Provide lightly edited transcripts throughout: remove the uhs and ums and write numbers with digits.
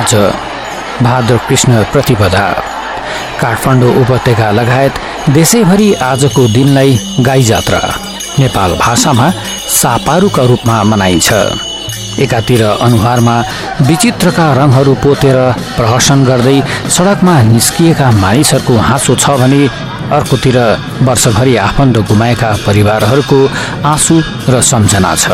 आज भाद्र कृष्ण प्रतिपदा काठमाडौँ उपत्यका लगायत देशैभरि आजको दिनलाई गाई जात्रा नेपाल भाषामा सापारुका रूपमा मनाइन्छ। एकातिर अनुहारमा विचित्रका रङहरू पोतेर प्रहसन गर्दै सडकमा निस्किएका मानिसहरूको हाँसो छ भने अर्कोतिर वर्षभरि आफन्त गुमाएका परिवारहरूको आँसु र सम्झना छ।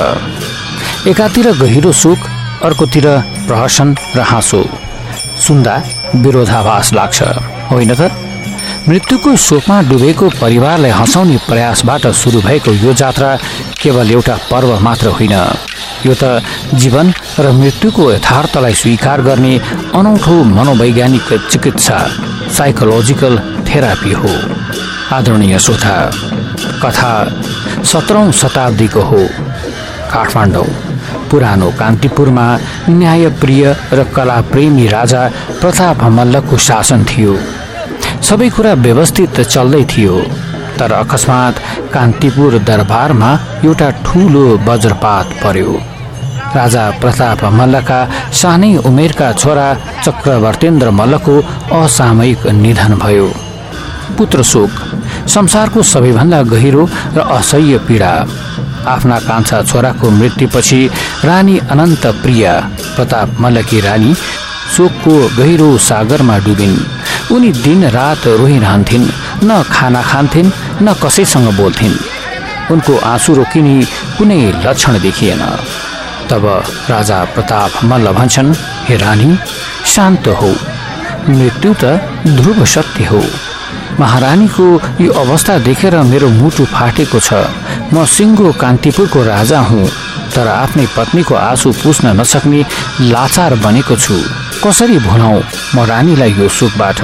एकातिर गहिरो शोक, अर्कोतिर प्रहसन र हाँसो सुन्दा विरोधाभास लाग्छ, होइन त? मृत्युको शोकमा डुबेको परिवारलाई हँसाउने प्रयासबाट सुरु भएको यो जात्रा केवल एउटा पर्व मात्र होइन, यो त जीवन र मृत्युको यथार्थलाई स्वीकार गर्ने अनौठो मनोवैज्ञानिक चिकित्सा, साइकोलोजिकल थेरापी हो। आदरणीय श्रोता, कथा 17औं शताब्दीको हो। काठमाडौँ पुरानो कान्तिपुरमा न्यायप्रिय र कलाप्रेमी राजा प्रताप मल्लको शासन थियो। सबै कुरा व्यवस्थित चल्दै थियो, तर अकस्मात कान्तिपुर दरबारमा एउटा ठूलो वज्रपात पर्यो। राजा प्रताप मल्लका सानै उमेरका छोरा चक्रवर्तेन्द्र मल्लको असामयिक निधन भयो। पुत्र शोक संसारको सबैभन्दा गहिरो र असह्य पीडा। आफ्ना कान्छा छोराको मृत्युपछि रानी अनन्त प्रिया प्रताप मल्लकी रानी शोकको गहिरो सागरमा डुबिन्। उनी दिन रात रोइरहन्थिन्, न खाना खान्थिन् न कसैसँग बोल्थिन्। उनको आँसु रोकिने कुनै लक्षण देखिएन। तब राजा प्रताप मल्ल भन्छन्, हे रानी, शान्त हो, मृत्यु त ध्रुव सत्य हो। महारानीको यो अवस्था देखेर मेरो मुटु फाटेको छ। म सिङ्गो कान्तिपुरको राजा हुँ, तर आफ्नै पत्नीको आँसु पुस्न नसक्ने लाचार बनेको छु। कसरी भुलाऊ म रानीलाई यो सुखबाट?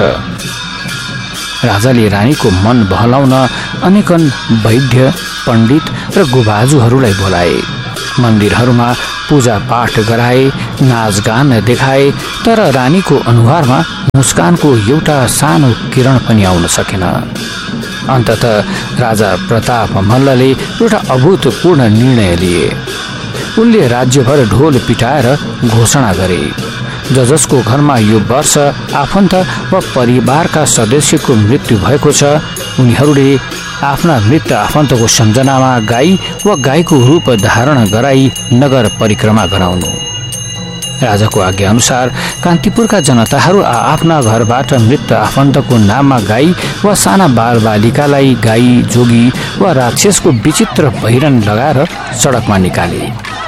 राजाले रानीको मन बहलाउन अनेकन वैद्य, पण्डित र गुबाजुहरूलाई बोलाए। मन्दिरहरूमा पूजा पाठ गराए, नाचगान देखाए, तर रानीको अनुहारमा मुस्कानको एउटा सानो किरण पनि आउन सकेन। अन्ततः राजा प्रताप मल्लले एउटा अभूतपूर्ण निर्णय लिए। उनले राज्यभर ढोल पिटाएर घोषणा गरे, जसको घरमा यो वर्ष आफन्त वा परिवारका सदस्यको मृत्यु भएको छ, उनीहरूले आफ्ना मृत आफन्तको सम्झनामा गाई वा गाईको रूप धारण गराई नगर परिक्रमा गराउनु। राजाको आज्ञा अनुसार कान्तिपुरका जनताहरू आफ्ना घरबाट मृत आफन्तको नाममा गाई वा साना बालबालिकालाई गाई, जोगी वा राक्षसको विचित्र पहिरन लगाएर सडकमा निकाले।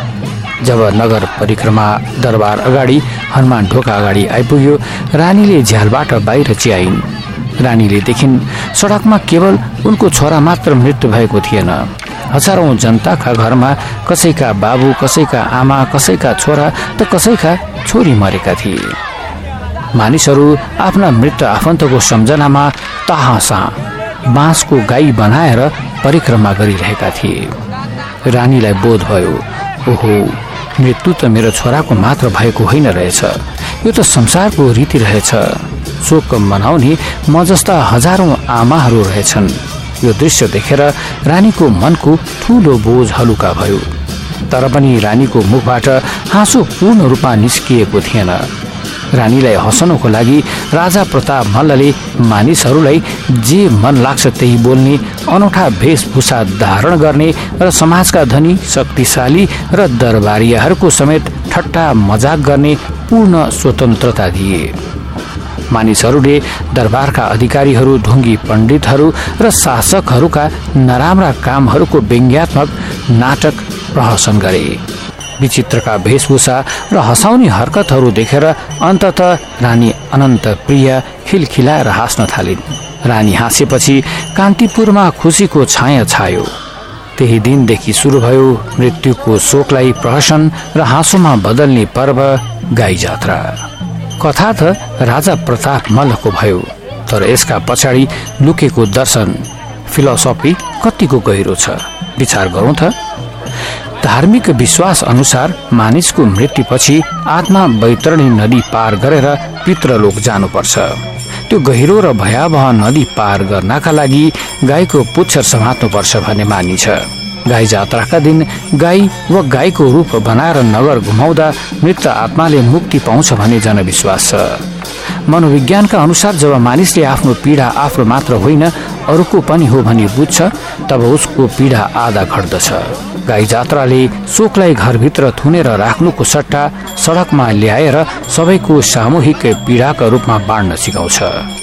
जब नगर परिक्रमा दरबार अगाडि हनुमान ढोका अगाडि आइपुग्यो, रानीले झ्यालबाट बाहिर चियाइन्। रानीले देखिन् सडकमा केवल उनको छोरा मात्र मृत्यु भएको थिएन। हजारौं जनताका घरमा कसैका बाबु, कसैका आमा, कसैका छोरा त कसैका छोरी मरेका थिए। मानिसहरू आफ्ना मृत आफन्तको सम्झनामा ताहासा बाँसको गाई बनाएर परिक्रमा गरिरहेका थिए। रानीलाई बोध भयो, ओहो, मृत्यु त मेरो छोराको मात्र भएको होइन रहेछ, यो त संसारको रीति रहेछ। शोक मनाउने म जस्ता हजारौं आमाहरू रहेछन्। यो दृश्य देखेर रानीको मनको ठूलो बोझ हलुका भयो। तर पनि रानीको मुखबाट हाँसो पूर्ण रूपमा निस्किएको थिएन। रानीलाई हँसाउनको लागि राजा प्रताप मल्लले मानिसहरूलाई जे मन लाग्छ त्यही बोल्ने, अनौठा वेशभूषा धारण गर्ने र समाजका धनी, शक्तिशाली र दरबारियाहरूको समेत ठट्टा मजाक गर्ने पूर्ण स्वतन्त्रता दिए। मानिसहरूले दरबारका अधिकारीहरू, ढुङ्गी पण्डितहरू र शासकहरूका नराम्रा कामहरूको व्यङ्ग्यात्मक नाटक प्रहसन गरे। विचित्रका वेशभूषा र हँसाउने हरकतहरू देखेर अन्ततः रानी अनन्त प्रिया खिलखिलाएर हाँस्न थालिन्। रानी हाँसेपछि कान्तिपुरमा खुसीको छाया छायो। त्यही दिनदेखि सुरु भयो मृत्युको शोकलाई प्रहसन र हाँसोमा बदल्ने पर्व गाई जात्रा। कथा त राजा प्रताप मल्लको भयो, तर यसका पछाडि लुकेको दर्शन, फिलोसफी कतिको गहिरो छ, विचार गरौँ त। धार्मिक विश्वास अनुसार मानिसको मृत्युपछि आत्मा बैतरणी नदी पार गरेर पितृलोक जानुपर्छ। त्यो गहिरो र भयावह नदी पार गर्नका लागि गाईको पुच्छर समात्नुपर्छ भन्ने मानिन्छ। गाई जात्राका दिन गाई वा गाईको रूप बनाएर नगर घुमाउँदा मृत आत्माले मुक्ति पाउँछ भन्ने जनविश्वास छ। मनोविज्ञानका अनुसार जब मानिसले आफ्नो पीडा आफ्नो मात्र होइन अरूको पनि हो भनी बुझ्छ तब उसको पीडा आधा घट्दछ। गाई जात्राले शोकलाई घरभित्र थुनेर राख्नुको सट्टा सडकमा ल्याएर सबैको सामूहिक पीडाका रूपमा बाँड्न सिकाउँछ।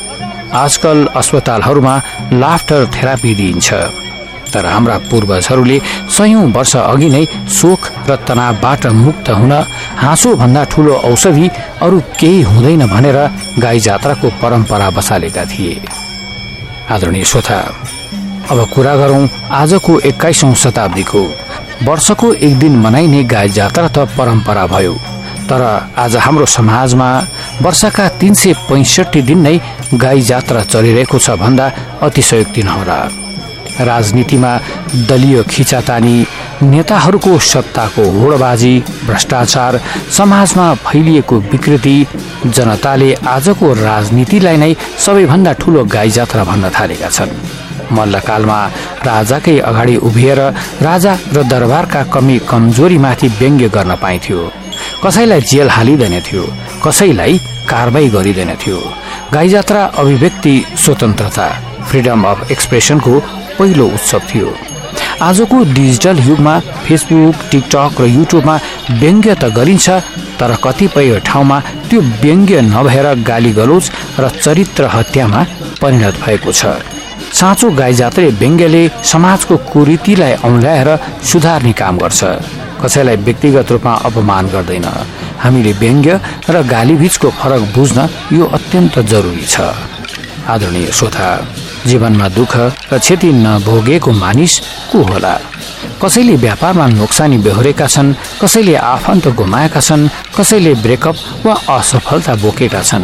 आजकल अस्पतालहरूमा लाफ्टर थेरापी दिइन्छ, तर हाम्रा पूर्वजहरूले 100औं वर्ष अघि नै शोक र तनावबाट मुक्त हुन हाँसो भन्दा ठूलो औषधि अरू केही हुँदैन भनेर गाई जात्राको परम्परा बसालेका थिए। आदरणीय श्रोता, अब कुरा गरौं आजको 21औं शताब्दीको। वर्षको एक दिन मनाइने गाई जात्रा त परम्परा भयो, तर आज हाम्रो समाजमा वर्षका 365 दिन नै गाई जात्रा चलिरहेको छ भन्दा अतिशयोक्ति नहोला। राजनीतिमा दलीय खिचातानी, नेताहरूको सत्ताको होडबाजी, भ्रष्टाचार, समाजमा फैलिएको विकृति, जनताले आजको राजनीतिलाई नै सबैभन्दा ठूलो गाई जात्रा भन्न थालेका छन्। मल्लकालमा राजाकै अगाडि उभिएर राजा र दरबारका कमी कमजोरीमाथि व्यङ्ग्य गर्न पाइन्थ्यो। कसैलाई जेल हालिँदैन थियो, कसैलाई कारबाही गरिँदैन थियो। गाई जात्रा अभिव्यक्ति स्वतन्त्रता, फ्रिडम अफ एक्सप्रेसनको पहिलो उत्सव थियो। आजको डिजिटल युगमा फेसबुक, टिकटक र युट्युबमा व्यङ्ग्य त गरिन्छ, तर कतिपय ठाउँमा त्यो व्यङ्ग्य नभएर गाली गलौज र चरित्र हत्यामा परिणत भएको छ। साँचो गाई जात्रे व्यङ्ग्यले समाजको कुरीतिलाई औँल्याएर सुधार्ने काम गर्छ, कसैलाई व्यक्तिगत रूपमा अपमान गर्दैन। हामीले व्यङ्ग्य र गालीबीचको फरक बुझ्न यो अत्यन्त जरुरी छ। आदरणीय श्रोता, जीवनमा दुःख र क्षति नभोगेको मानिस को होला? कसैले व्यापारमा नोक्सानी बेहोरेका छन्, कसैले आफन्त गुमाएका छन्, कसैले ब्रेकअप वा असफलता बोकेका छन्।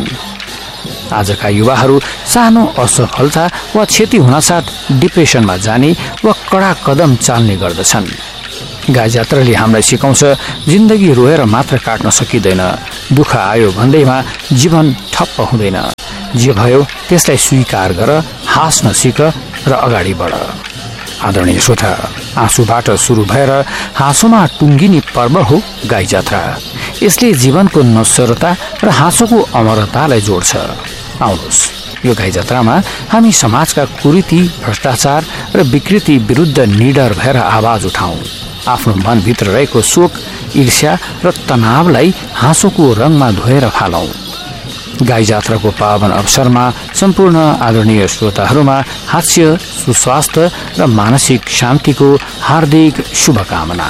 आजका युवाहरू सानो असफलता वा क्षति हुनसाथ डिप्रेसनमा जाने वा कडा कदम चाल्ने गर्दछन्। गाई जात्राले हामीलाई सिकाउँछ जिन्दगी रोएर मात्र काट्न सकिँदैन। दुःख आयो भन्दैमा जीवन ठप्प हुँदैन। जे भयो त्यसलाई स्वीकार गर, हाँस्न सिक र अगाडि बढ। आदरणीय श्रोता, आँसुबाट सुरु भएर हाँसोमा टुङ्गिने पर्व हो गाई जात्रा। यसले जीवनको नश्वरता र हाँसोको अमरतालाई जोड्छ। आउनुहोस्, यो गाई जात्रामा हामी समाजका कुरीति, भ्रष्टाचार र विकृति विरुद्ध निडर भएर आवाज उठाउँ। आफ्नो मनभित्र रहेको शोक, ईर्ष्या र तनावलाई हाँसोको रङमा धोएर फालौँ। गाई जात्राको पावन अवसरमा सम्पूर्ण आदरणीय श्रोताहरूमा हास्य, सुस्वास्थ्य र मानसिक शान्तिको हार्दिक शुभकामना।